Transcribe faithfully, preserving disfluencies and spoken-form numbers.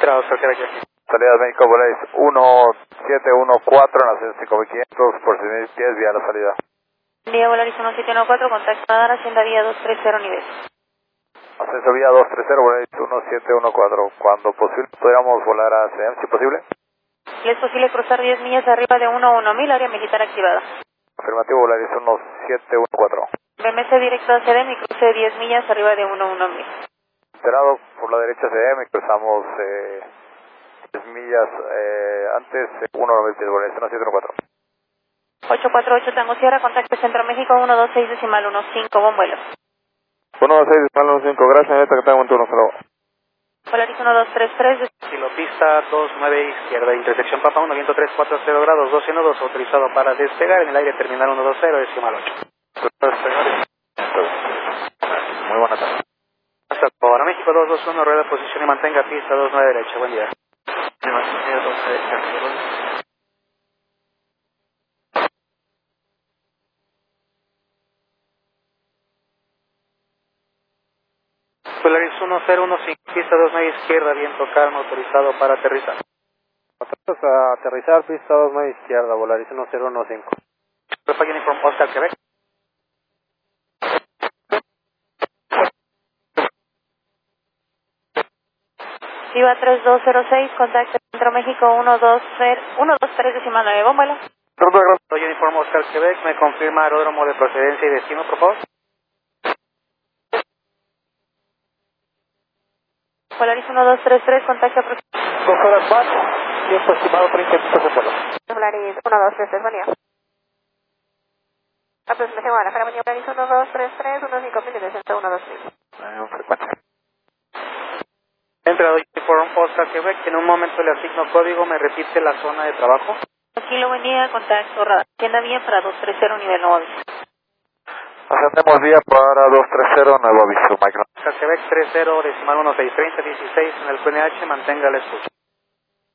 Enterado, Oscar Quebec aquí. Salida de México, Volaris uno siete uno cuatro, nación cinco mil quinientos, por seis mil pies, vía la salida. Vía Volaris uno siete uno cuatro, contacto Nadar, Hacienda Vía dos tres cero nivel. Ascenso vía dos tres cero, Volaris uno siete uno cuatro, cuando posible podríamos volar a C E M, si posible. ¿Le es posible cruzar diez millas arriba de uno uno mil, área militar activada? Afirmativo, Volaris uno siete uno cuatro. B M C directo a C D M y cruce diez millas arriba de uno uno mil. Enterado, por la derecha C D M, cruzamos eh, diez millas eh, antes, eh, uno nueve pies, Volaris uno siete uno cuatro. ocho cuatro ocho Tango Sierra, contacto Centro México uno dos seis decimal uno cinco, buen vuelo. uno dos seis decimal uno cinco, gracias, neta que tengo un turno, solo. Volaris uno dos tres tres. Kilo pista dos nueve izquierda, intersección Papa uno, viento tres cuatro cero grados, dos uno dos, autorizado para despegar en el aire terminal uno dos cero, decimal ocho. Muy buena tarde. Hasta ahora México dos dos uno, rueda posición y mantenga pista dos nueve derecha, buen día. Volaris uno cero uno cinco, pista dos nueve izquierda, viento calmo, autorizado para aterrizar. Vamos a aterrizar, pista dos nueve izquierda, Volaris uno cero uno cinco. Alpha Uniform Oscar Quebec. Viva tres dos cero seis, contacto Centro México uno dos tres decimal nueve, buen vuelo. Soy Uniform Oscar Quebec, me confirma aeródromo de procedencia y destino, por favor. Volaris uno dos tres tres, contacto aproximado. dos horas más, tiempo estimado treinta minutos de vuelo. Volaris uno dos tres tres, buen día. Aproximación Guadalajara, buen día. Volaris uno dos tres tres, uno cinco mil y descenso uno dos mil. Eh, frecuencia. Entrado Uniform Oscar Quebec, en un momento le asigno código, me repite la zona de trabajo. Kilo, buen día, contacto radar. Hacienda Vía para dos tres cero, nivel nuevo aviso. Ascendemos vía para dos tres cero, nuevo aviso, Micro. Oscar Quebec tres cero, decimal uno seis treinta dieciséis, en el Q N H, mantenga la escucha.